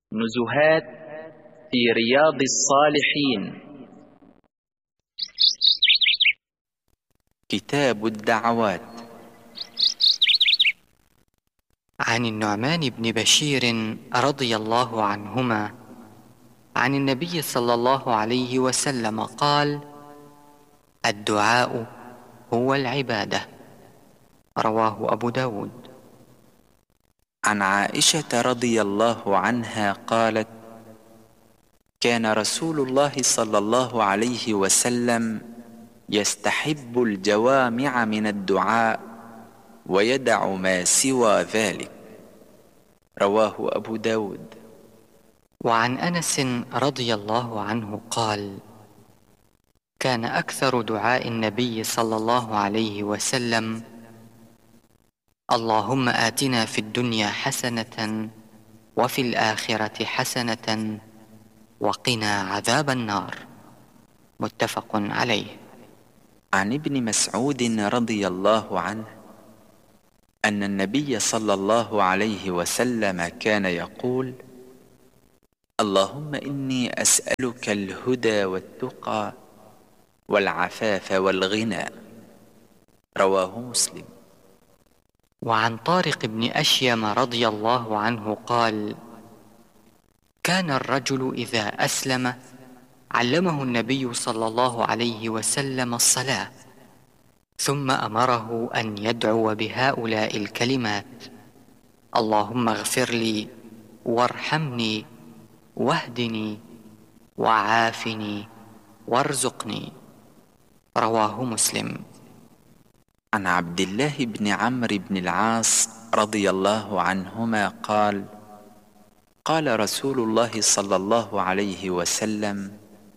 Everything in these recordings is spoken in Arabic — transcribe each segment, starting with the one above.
نزهات في رياض الصالحين. كتاب الدعوات. عن النعمان بن بشير رضي الله عنهما عن النبي صلى الله عليه وسلم قال: الدعاء هو العبادة. رواه أبو داود. عن عائشة رضي الله عنها قالت: كان رسول الله صلى الله عليه وسلم يستحب الجوامع من الدعاء ويدع ما سوى ذلك. رواه أبو داود. وعن أنس رضي الله عنه قال: كان أكثر دعاء النبي صلى الله عليه وسلم: اللهم آتنا في الدنيا حسنة وفي الآخرة حسنة وقنا عذاب النار. متفق عليه. عن ابن مسعود رضي الله عنه أن النبي صلى الله عليه وسلم كان يقول: اللهم إني أسألك الهدى والتقى والعفاف والغنى. رواه مسلم. وعن طارق بن أشيم رضي الله عنه قال: كان الرجل إذا أسلم علمه النبي صلى الله عليه وسلم الصلاة، ثم أمره أن يدعو بهؤلاء الكلمات: اللهم اغفر لي وارحمني واهدني وعافني وارزقني. رواه مسلم. عن عبد الله بن عمرو بن العاص رضي الله عنهما قال: قال رسول الله صلى الله عليه وسلم: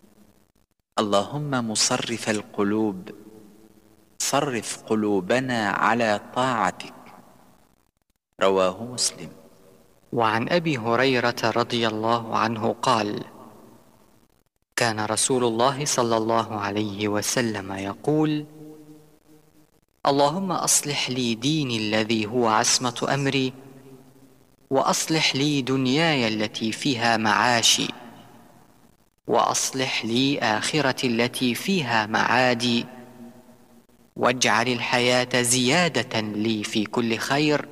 اللهم مصرف القلوب صرف قلوبنا على طاعتك. رواه مسلم. وعن أبي هريرة رضي الله عنه قال: كان رسول الله صلى الله عليه وسلم يقول: اللهم أصلح لي ديني الذي هو عصمة أمري، وأصلح لي دنياي التي فيها معاشي، وأصلح لي آخرتي التي فيها معادي، واجعل الحياة زيادة لي في كل خير،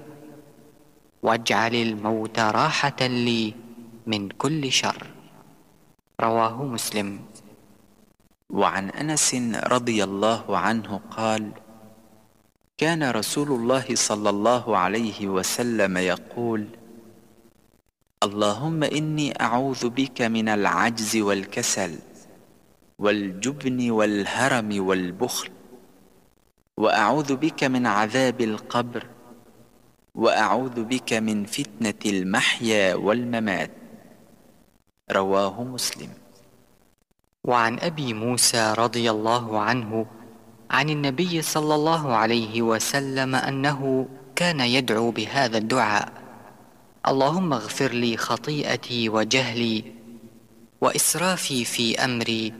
واجعل الموت راحة لي من كل شر. رواه مسلم. وعن أنس رضي الله عنه قال: كان رسول الله صلى الله عليه وسلم يقول: اللهم إني أعوذ بك من العجز والكسل والجبن والهرم والبخل، وأعوذ بك من عذاب القبر، وأعوذ بك من فتنة المحيا والممات. رواه مسلم. وعن أبي موسى رضي الله عنه عن النبي صلى الله عليه وسلم أنه كان يدعو بهذا الدعاء: اللهم اغفر لي خطيئتي وجهلي وإسرافي في أمري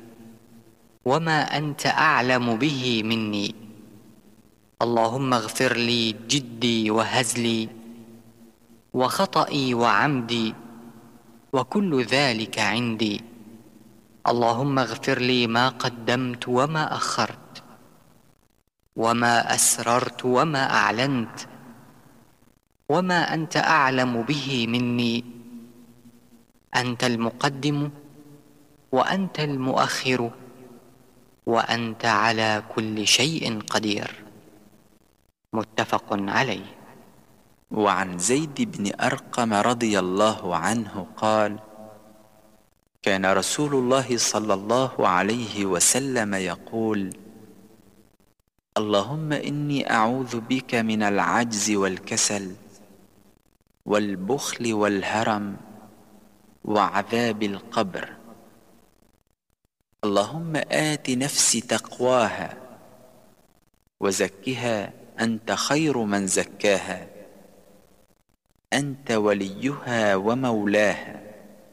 وما أنت أعلم به مني. اللهم اغفر لي جدي وهزلي وخطئي وعمدي وكل ذلك عندي. اللهم اغفر لي ما قدمت وما أخرت وما أسررت وما أعلنت وما أنت أعلم به مني. أنت المقدم وأنت المؤخر وأنت على كل شيء قدير. متفق عليه. وعن زيد بن أرقم رضي الله عنه قال: كان رسول الله صلى الله عليه وسلم يقول: اللهم إني أعوذ بك من العجز والكسل والبخل والهرم وعذاب القبر. اللهم آت نفسي تقواها وزكها أنت خير من زكاها، أنت وليها ومولاها.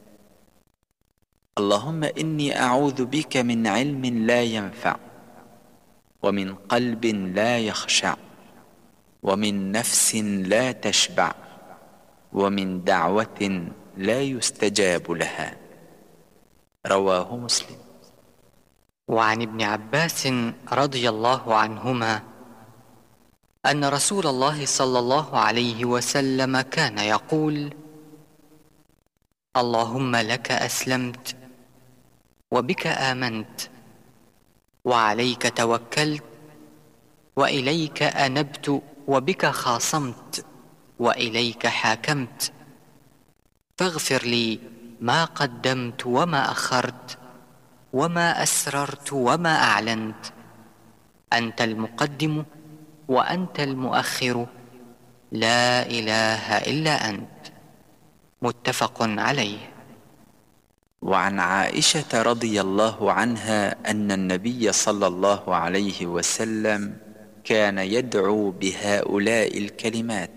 اللهم إني أعوذ بك من علم لا ينفع، ومن قلب لا يخشع، ومن نفس لا تشبع، ومن دعوة لا يستجاب لها. رواه مسلم. وعن ابن عباس رضي الله عنهما أن رسول الله صلى الله عليه وسلم كان يقول: اللهم لك أسلمت، وبك آمنت، وعليك توكلت، وإليك أنبت، وبك خاصمت، وإليك حاكمت، فاغفر لي ما قدمت وما أخرت، وما أسررت وما أعلنت، أنت المقدم وأنت المؤخر، لا إله إلا أنت. متفق عليه. وعن عائشة رضي الله عنها أن النبي صلى الله عليه وسلم كان يدعو بهؤلاء الكلمات: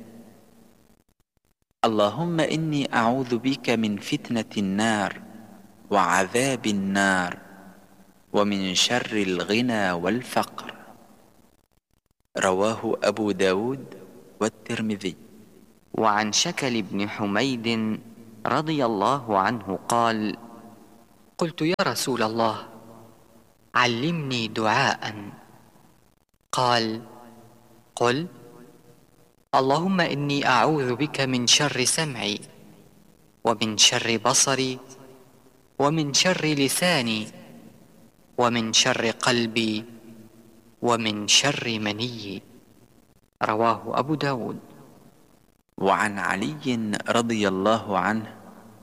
اللهم إني أعوذ بك من فتنة النار وعذاب النار ومن شر الغنى والفقر. رواه أبو داود والترمذي. وعن شكل بن حميد رضي الله عنه قال: قلت يا رسول الله علمني دعاء. قال: قل اللهم إني أعوذ بك من شر سمعي، ومن شر بصري، ومن شر لساني، ومن شر قلبي، ومن شر مني. رواه أبو داود. وعن علي رضي الله عنه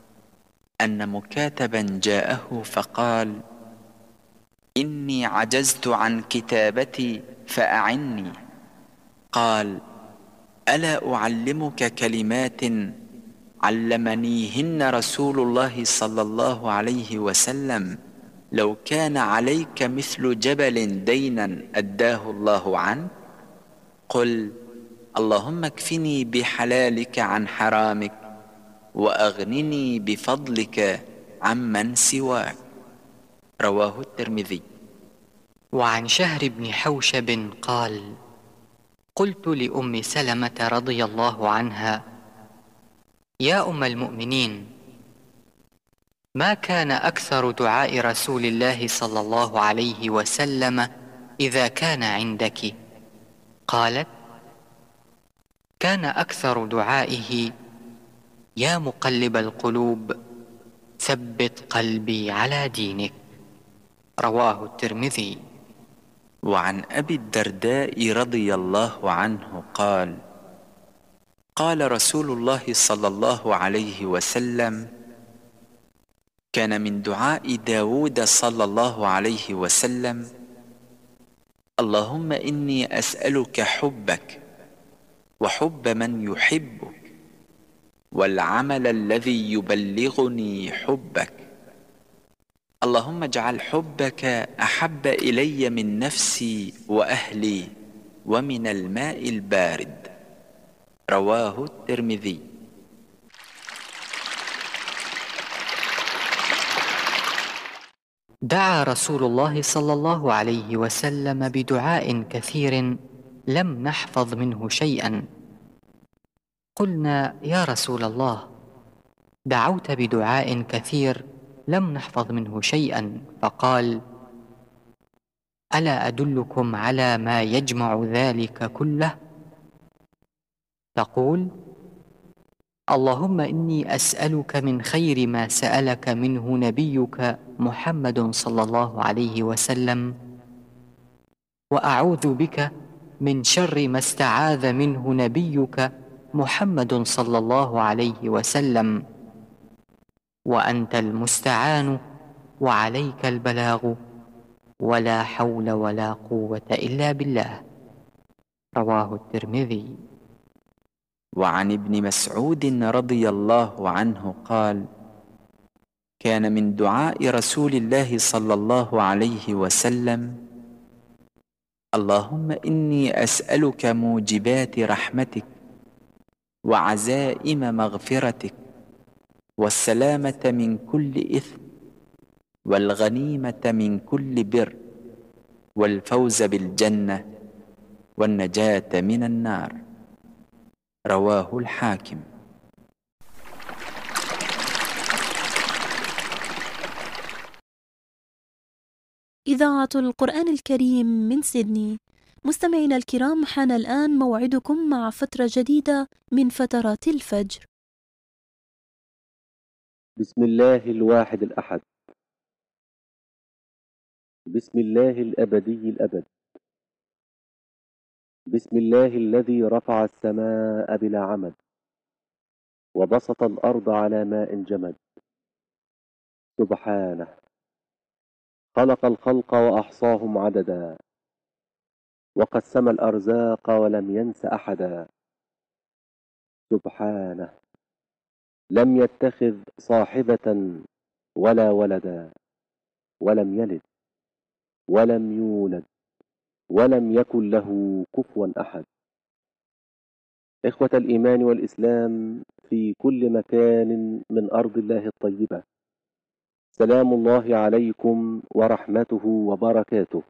أن مكاتبا جاءه فقال: إني عجزت عن كتابتي فأعني. قال: ألا أعلمك كلمات علمنيهن رسول الله صلى الله عليه وسلم لو كان عليك مثل جبل دينا أداه الله عنك؟ قل: اللهم اكفني بحلالك عن حرامك، وأغنني بفضلك عمن سواك. رواه الترمذي. وعن شهر بن حوشب قال: قلت لأم سلمة رضي الله عنها: يا أم المؤمنين، ما كان أكثر دعاء رسول الله صلى الله عليه وسلم إذا كان عندك؟ قالت: كان أكثر دعائه: يا مقلب القلوب ثبت قلبي على دينك. رواه الترمذي. وعن أبي الدرداء رضي الله عنه قال: قال رسول الله صلى الله عليه وسلم: كان من دعاء داود صلى الله عليه وسلم: اللهم إني أسألك حبك وحب من يحبك والعمل الذي يبلغني حبك. اللهم اجعل حبك أحب إلي من نفسي وأهلي ومن الماء البارد. رواه الترمذي. دعا رسول الله صلى الله عليه وسلم بدعاء كثير لم نحفظ منه شيئا. قلنا: يا رسول الله، دعوت بدعاء كثير لم نحفظ منه شيئا. فقال: ألا أدلكم على ما يجمع ذلك كله؟ تقول: اللهم إني أسألك من خير ما سألك منه نبيك محمد صلى الله عليه وسلم، وأعوذ بك من شر ما استعاذ منه نبيك محمد صلى الله عليه وسلم، وأنت المستعان وعليك البلاغ، ولا حول ولا قوة إلا بالله. رواه الترمذي. وعن ابن مسعود رضي الله عنه قال: كان من دعاء رسول الله صلى الله عليه وسلم: اللهم إني أسألك موجبات رحمتك وعزائم مغفرتك والسلامة من كل إثم والغنيمة من كل بر والفوز بالجنة والنجاة من النار. رواه الحاكم. إذاعة القرآن الكريم من سيدني. مستمعينا الكرام، حان الآن موعدكم مع فترة جديدة من فترات الفجر. بسم الله الواحد الأحد، بسم الله الأبدي الأبد، بسم الله الذي رفع السماء بلا عمد وبسط الأرض على ماء جمد. سبحانه خلق الخلق وأحصاهم عددا، وقسم الأرزاق ولم ينس أحدا. سبحانه لم يتخذ صاحبة ولا ولدا، ولم يلد ولم يولد ولم يكن له كفوا أحد. إخوة الإيمان والإسلام في كل مكان من أرض الله الطيبة، سلام الله عليكم ورحمته وبركاته.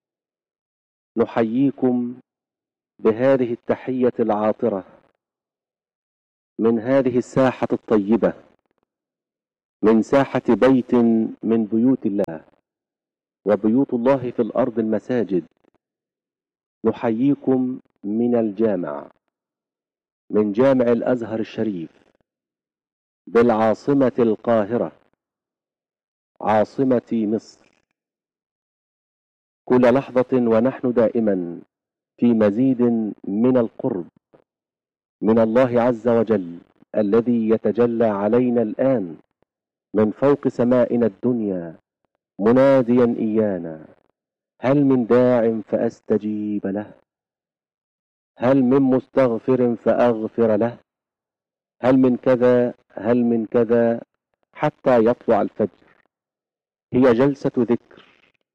نحييكم بهذه التحية العاطرة من هذه الساحة الطيبة، من ساحة بيت من بيوت الله، وبيوت الله في الأرض المساجد. نحييكم من الجامع، من جامع الأزهر الشريف بالعاصمة القاهرة، عاصمة مصر. كل لحظة ونحن دائما في مزيد من القرب من الله عز وجل، الذي يتجلى علينا الآن من فوق سمائنا الدنيا مناديا إيانا: هل من داع فأستجيب له؟ هل من مستغفر فأغفر له؟ هل من كذا هل من كذا حتى يطلع الفجر. هي جلسة ذكر،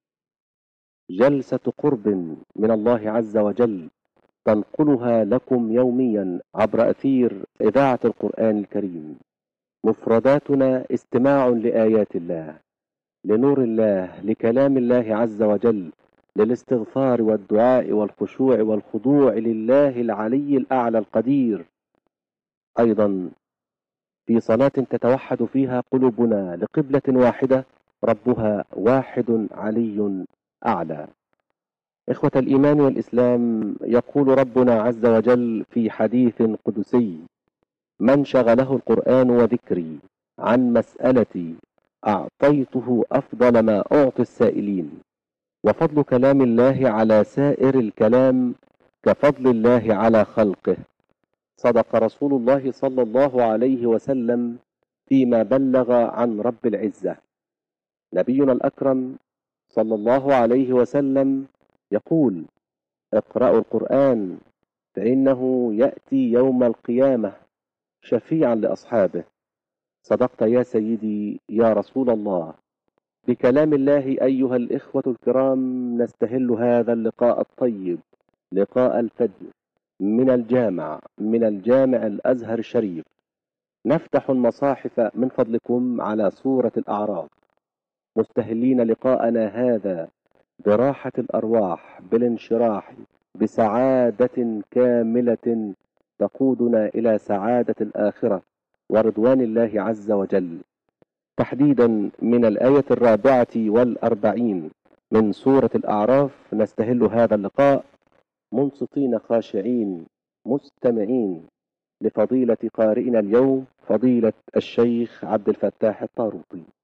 جلسة قرب من الله عز وجل، تنقلها لكم يوميا عبر أثير إذاعة القرآن الكريم. مفرداتنا استماع لآيات الله، لنور الله، لكلام الله عز وجل، للاستغفار والدعاء والخشوع والخضوع لله العلي الأعلى القدير. أيضا في صلاة تتوحد فيها قلوبنا لقبلة واحدة ربها واحد علي أعلى. إخوة الإيمان والإسلام، يقول ربنا عز وجل في حديث قدسي: من شغله القرآن وذكري عن مسألتي أعطيته أفضل ما أعطي السائلين. وفضل كلام الله على سائر الكلام كفضل الله على خلقه. صدق رسول الله صلى الله عليه وسلم فيما بلغ عن رب العزة. نبينا الأكرم صلى الله عليه وسلم يقول: اقرأوا القرآن فإنه يأتي يوم القيامة شفيعا لأصحابه. صدقت يا سيدي يا رسول الله. بكلام الله أيها الإخوة الكرام نستهل هذا اللقاء الطيب، لقاء الفجر من الجامع الأزهر الشريف. نفتح المصاحف من فضلكم على سورة الأعراف، مستهلين لقاءنا هذا براحة الأرواح، بالانشراح، بسعادة كاملة تقودنا إلى سعادة الآخرة ورضوان الله عز وجل. تحديدا من الآية 44 من سورة الأعراف نستهل هذا اللقاء منصتين خاشعين مستمعين لفضيلة قارئنا اليوم، فضيلة الشيخ عبد الفتاح الطاروطي.